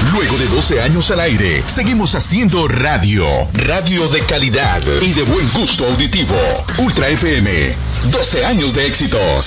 Luego de 12 años al aire, seguimos haciendo radio. Radio de calidad y de buen gusto auditivo. Ultra FM, 12 años de éxitos.